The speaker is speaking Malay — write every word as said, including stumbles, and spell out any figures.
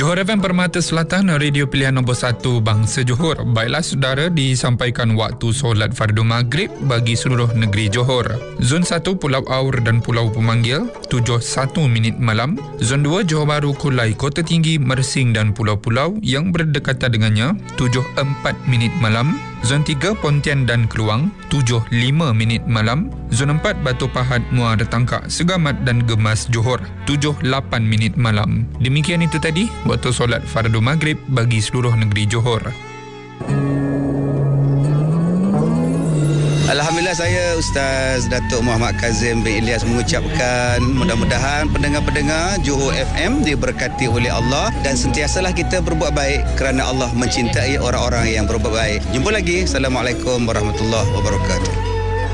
Johor F M Permata Selatan, radio pilihan nombor satu Bangsa Johor. Baiklah saudara, disampaikan waktu solat fardu maghrib bagi seluruh negeri Johor. Zon satu Pulau Aur dan Pulau Pemanggil tujuh satu minit malam. Zon dua Johor Bahru, Kulai, Kota Tinggi, Mersing dan pulau-pulau yang berdekatan dengannya tujuh empat minit malam. Zon tiga Pontian dan Keluang tujuh lima minit malam. Zon empat Batu Pahat, Muar, Tangkak, Segamat dan Gemas Johor tujuh lapan minit malam. Demikian itu tadi waktu solat fardu maghrib bagi seluruh negeri Johor. Alhamdulillah, saya Ustaz Datuk Muhammad Kazim bin Ilyas mengucapkan mudah-mudahan pendengar-pendengar Johor F M diberkati oleh Allah dan sentiasalah kita berbuat baik kerana Allah mencintai orang-orang yang berbuat baik. Jumpa lagi. Assalamualaikum warahmatullahi wabarakatuh.